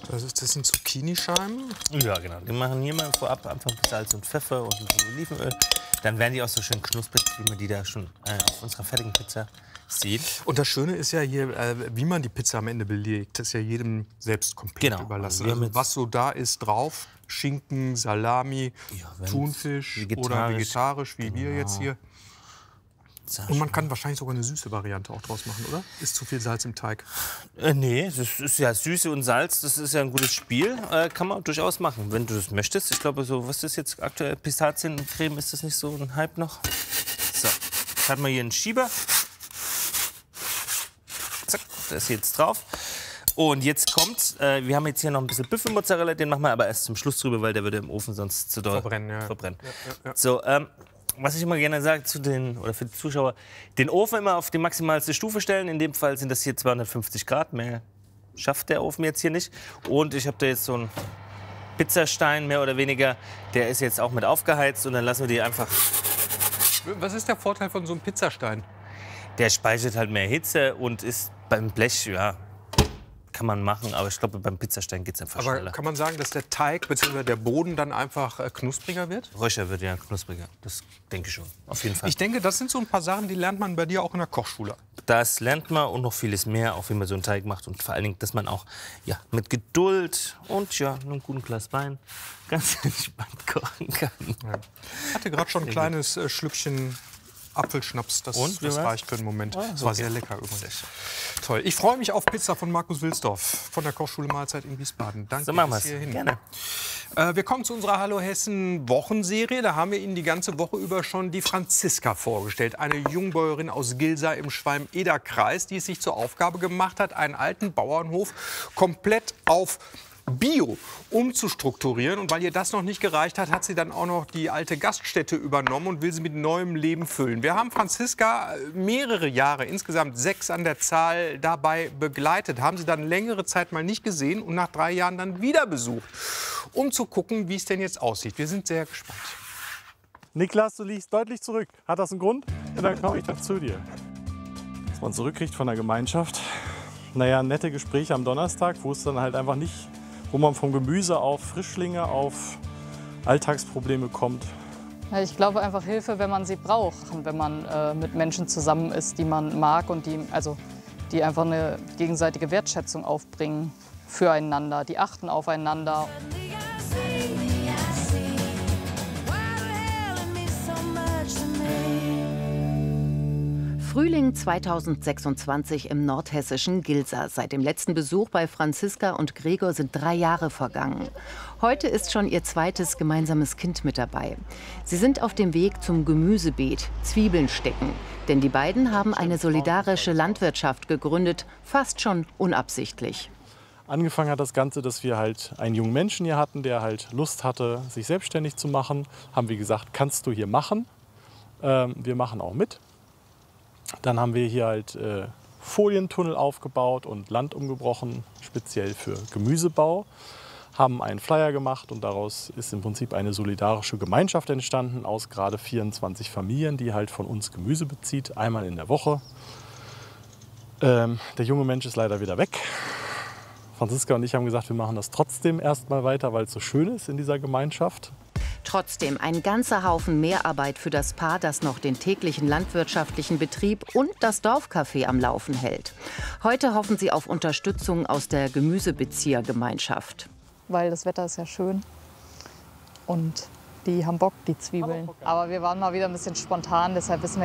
Das sind Zucchinischeiben. Ja, genau. Die machen hier mal vorab einfach Salz und Pfeffer und ein bisschen Olivenöl. Dann werden die auch so schön knusprig, wie man die da schon auf unserer fertigen Pizza sieht. Und das Schöne ist ja hier, wie man die Pizza am Ende belegt, das ist ja jedem selbst komplett überlassen. Also was so da ist drauf, Schinken, Salami, Ja, Thunfisch oder vegetarisch, wie wir jetzt hier. Und man kann wahrscheinlich sogar eine süße Variante auch draus machen, oder? Ist zu viel Salz im Teig? Nee, das ist ja Süße und Salz, das ist ja ein gutes Spiel. Kann man durchaus machen, wenn du das möchtest. Ich glaube, so, was ist jetzt aktuell? Pistaziencreme, ist das nicht so ein Hype noch? So, jetzt hat man hier einen Schieber. Zack, da ist jetzt drauf. Und jetzt kommt's, wir haben jetzt hier noch ein bisschen Büffelmozzarella, den machen wir aber erst zum Schluss drüber, weil der würde im Ofen sonst zu doll verbrennen. Ja. So, was ich immer gerne sage zu den, oder für die Zuschauer, den Ofen immer auf die maximalste Stufe stellen. In dem Fall sind das hier 250 Grad, mehr schafft der Ofen jetzt hier nicht. Und ich habe da jetzt so einen Pizzastein, mehr oder weniger, der ist jetzt auch mit aufgeheizt und dann lassen wir die einfach... Was ist der Vorteil von so einem Pizzastein? Der speichert halt mehr Hitze und ist beim Blech, ja, kann man machen, aber ich glaube, beim Pizzastein geht es einfach schneller. Aber kann man sagen, dass der Teig bzw. der Boden dann einfach knuspriger wird? Röcher wird ja knuspriger, das denke ich schon, auf jeden Fall. Ich denke, das sind so ein paar Sachen, die lernt man bei dir auch in der Kochschule. Das lernt man und noch vieles mehr, auch wie man so einen Teig macht und vor allen Dingen, dass man auch ja, mit Geduld und ja, einem guten Glas Wein ganz entspannt kochen kann. Ja. Ich hatte gerade schon ein kleines Schlückchen Apfelschnaps, das reicht für den Moment. Das war sehr lecker übrigens. Toll. Ich freue mich auf Pizza von Markus Wilsdorf von der Kochschule Mahlzeit in Wiesbaden. Danke. So machen wir es. Gerne. Wir kommen zu unserer Hallo Hessen Wochenserie. Da haben wir Ihnen die ganze Woche über schon die Franziska vorgestellt. Eine Jungbäuerin aus Gilsa im Schwalm-Eder-Kreis, die es sich zur Aufgabe gemacht hat, einen alten Bauernhof komplett auf Bio umzustrukturieren. Und weil ihr das noch nicht gereicht hat, hat sie dann auch noch die alte Gaststätte übernommen und will sie mit neuem Leben füllen. Wir haben Franziska mehrere Jahre, insgesamt 6 an der Zahl, dabei begleitet. Haben sie dann längere Zeit mal nicht gesehen und nach 3 Jahren dann wieder besucht, um zu gucken, wie es denn jetzt aussieht. Wir sind sehr gespannt. Niklas, du liegst deutlich zurück. Hat das einen Grund? Ja, dann komme ich doch zu dir. Was man zurückkriegt von der Gemeinschaft. Naja, nette Gespräche am Donnerstag, wo es dann halt einfach nicht, wo man vom Gemüse auf Frischlinge, auf Alltagsprobleme kommt. Ja, ich glaube einfach Hilfe, wenn man sie braucht. Wenn man mit Menschen zusammen ist, die man mag und die einfach eine gegenseitige Wertschätzung aufbringen füreinander. Die achten aufeinander. Frühling 2026 im nordhessischen Gilsa. Seit dem letzten Besuch bei Franziska und Gregor sind 3 Jahre vergangen. Heute ist schon ihr zweites gemeinsames Kind mit dabei. Sie sind auf dem Weg zum Gemüsebeet, Zwiebeln stecken. Denn die beiden haben eine solidarische Landwirtschaft gegründet, fast schon unabsichtlich. Angefangen hat das Ganze, dass wir halt einen jungen Menschen hier hatten, der halt Lust hatte, sich selbstständig zu machen. Haben wir gesagt, kannst du hier machen? Wir machen auch mit. Dann haben wir hier halt Folientunnel aufgebaut und Land umgebrochen, speziell für Gemüsebau. Haben einen Flyer gemacht und daraus ist im Prinzip eine solidarische Gemeinschaft entstanden aus gerade 24 Familien, die halt von uns Gemüse bezieht, einmal in der Woche. Der junge Mensch ist leider wieder weg. Franziska und ich haben gesagt, wir machen das trotzdem erstmal weiter, weil es so schön ist in dieser Gemeinschaft. Trotzdem ein ganzer Haufen Mehrarbeit für das Paar, das noch den täglichen landwirtschaftlichen Betrieb und das Dorfcafé am Laufen hält. Heute hoffen sie auf Unterstützung aus der Gemüsebeziehergemeinschaft. Weil das Wetter ist ja schön und die haben Bock, die Zwiebeln. Aber wir waren mal wieder ein bisschen spontan, deshalb wissen wir